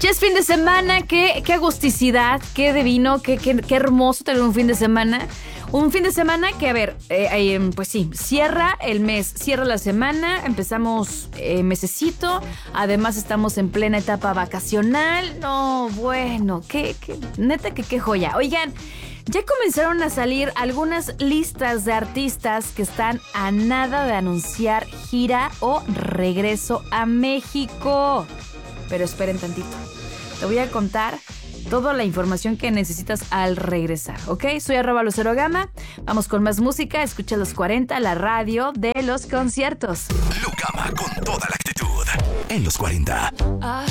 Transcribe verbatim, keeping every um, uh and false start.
Ya es fin de semana, qué, qué agusticidad, qué divino, qué, qué, qué hermoso tener un fin de semana. Un fin de semana que, a ver, eh, eh, pues sí, cierra el mes, cierra la semana, empezamos eh, mesecito, además estamos en plena etapa vacacional. No, bueno, qué, qué, neta que qué joya. Oigan, ya comenzaron a salir algunas listas de artistas que están a nada de anunciar gira o regreso a México. Pero esperen tantito, te voy a contar toda la información que necesitas al regresar, ¿ok? Soy arroba Lucero Gama, vamos con más música, escucha los cuarenta, la radio de los conciertos. Lu Gama con toda la actitud en los cuarenta. I